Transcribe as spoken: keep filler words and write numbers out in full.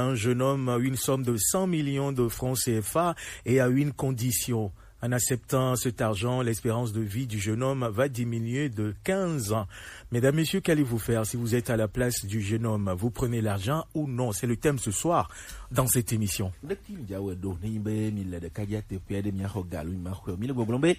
Un jeune homme a une somme de cent millions de francs C F A et a une condition. En acceptant cet argent, l'espérance de vie du jeune homme va diminuer de quinze ans. Mesdames, Messieurs, qu'allez-vous faire si vous êtes à la place du jeune homme? Vous prenez l'argent ou non? C'est le thème ce soir dans cette émission.